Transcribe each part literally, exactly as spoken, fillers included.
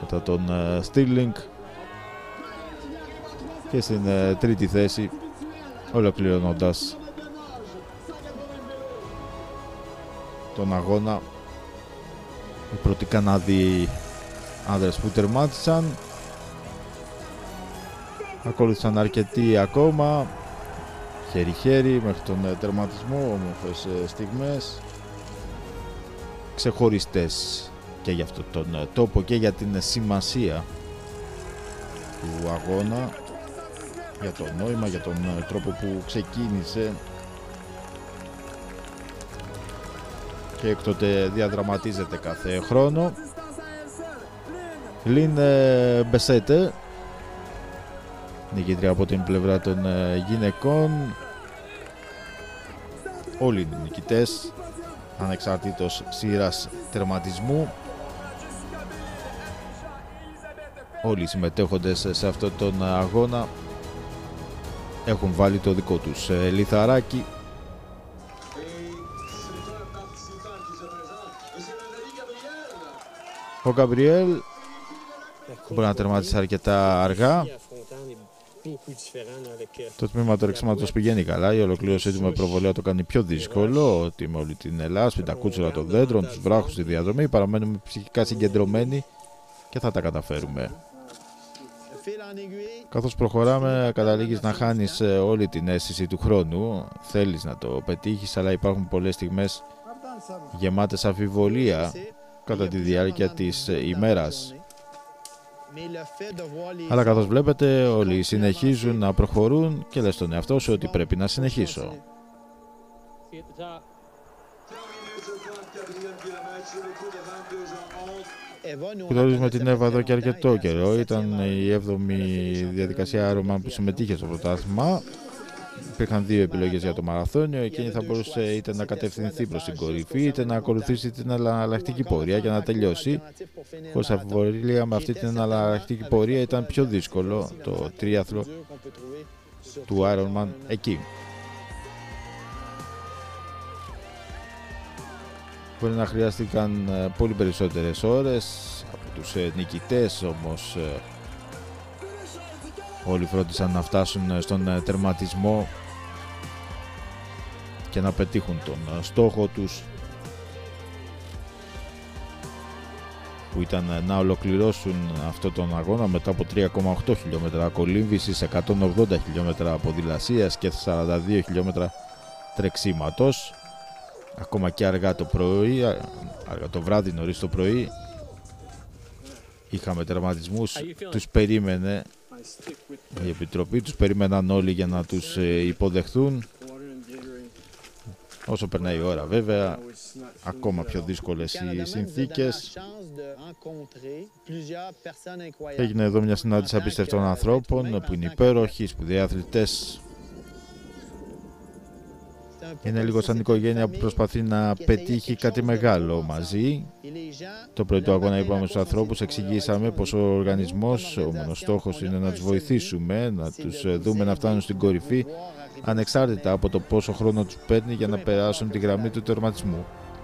μετά τον Στίρλινγκ, και στην τρίτη θέση, ολοκληρώνοντας τον αγώνα, οι πρώτοι Καναδοί άνδρες που τερμάτισαν. Ακολούθησαν αρκετοί ακόμα, χέρι-χέρι μέχρι τον τερματισμό, όμορφες στιγμές, ξεχωριστές και για αυτόν τον τόπο και για την σημασία του αγώνα, για το νόημα, για τον τρόπο που ξεκίνησε και εκ τότε διαδραματίζεται κάθε χρόνο. Λιν Μπεσέτε, νικήτρια από την πλευρά των γυναικών. Όλοι οι νικητές, ανεξαρτήτως σειράς τερματισμού. Όλοι οι συμμετέχοντες σε αυτόν τον αγώνα έχουν βάλει το δικό τους λιθαράκι. Ο Γκαμπριέλ μπορεί να τερματίσει αρκετά αργά. Το τμήμα του ρεξίματος πηγαίνει καλά. Η ολοκλήρωσή του με προβολέα το κάνει πιο δύσκολο. Ότι με όλη την λάσπη, τα κούτσουρα των δέντρων, τους βράχους στη διαδρομή, παραμένουμε ψυχικά συγκεντρωμένοι και θα τα καταφέρουμε. Καθώς προχωράμε, καταλήγεις να χάνεις όλη την αίσθηση του χρόνου. Θέλεις να το πετύχεις, αλλά υπάρχουν πολλές στιγμές γεμάτες αμφιβολία κατά τη διάρκεια της ημέρας. Αλλά καθώς βλέπετε, όλοι συνεχίζουν να προχωρούν και λες στον εαυτό σου ότι πρέπει να συνεχίσω. Γνωρίζουμε την Εύα εδώ και αρκετό καιρό. Ήταν η έβδομη διαδικασία Ironman που συμμετείχε στο πρωτάθλημα. Υπήρχαν δύο επιλογές για το μαραθώνιο. Εκείνη θα μπορούσε είτε να κατευθυνθεί προς την κορυφή, είτε να ακολουθήσει την εναλλακτική πορεία για να τελειώσει. Χωρίς αμφιβολία, με αυτή την εναλλακτική πορεία ήταν πιο δύσκολο το τρίαθλο του Ironman εκεί. Μπορεί να χρειάστηκαν πολύ περισσότερες ώρες από τους νικητές, όμως όλοι φρόντισαν να φτάσουν στον τερματισμό και να πετύχουν τον στόχο τους, που ήταν να ολοκληρώσουν αυτό τον αγώνα μετά από τρία κόμμα οκτώ χιλιόμετρα κολύμβησης, εκατόν ογδόντα χιλιόμετρα ποδηλασίας και σαράντα δύο χιλιόμετρα τρεξίματος. Ακόμα και αργά το πρωί, αργά το βράδυ, νωρίς το πρωί, είχαμε τερματισμούς, τους περίμενε η Επιτροπή, τους περίμεναν όλοι για να τους υποδεχθούν. Όσο περνάει η ώρα βέβαια, ακόμα πιο δύσκολες οι συνθήκες. Έγινε εδώ μια συνάντηση απίστευτων ανθρώπων που είναι υπέροχοι, σπουδαίοι αθλητές. Είναι λίγο σαν οικογένεια που προσπαθεί να πετύχει κάτι μεγάλο μαζί. Το πρωί του αγώνα είπαμε στους ανθρώπους, εξηγήσαμε πως ο οργανισμός, ο μόνος στόχος είναι να τους βοηθήσουμε, να τους δούμε να φτάνουν στην κορυφή, ανεξάρτητα από το πόσο χρόνο τους παίρνει για να περάσουν τη γραμμή του τερματισμού.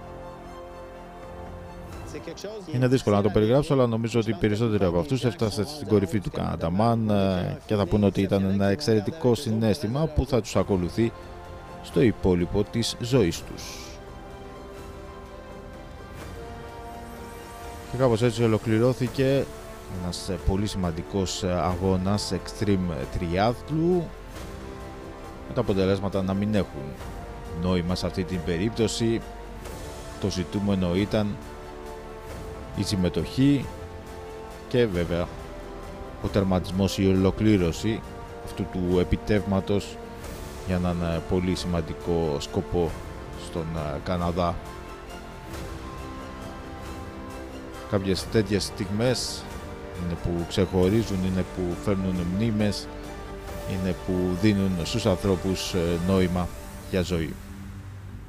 Είναι δύσκολο να το περιγράψω, αλλά νομίζω ότι οι περισσότεροι από αυτούς έφτασαν στην κορυφή του Καναταμάν και θα πούνε ότι ήταν ένα εξαιρετικό συναίσθημα που θα τους ακολουθεί στο υπόλοιπο της ζωής τους. Και κάπως έτσι ολοκληρώθηκε ένας πολύ σημαντικός αγώνας Extreme Triathlon, με τα αποτελέσματα να μην έχουν νόημα σε αυτή την περίπτωση. Το ζητούμενο ήταν η συμμετοχή και βέβαια ο τερματισμός, η ολοκλήρωση αυτού του επιτεύγματος για έναν πολύ σημαντικό σκοπό στον Καναδά. Κάποιες τέτοιες στιγμές είναι που ξεχωρίζουν, είναι που φέρνουν μνήμες, είναι που δίνουν στους ανθρώπους νόημα για ζωή.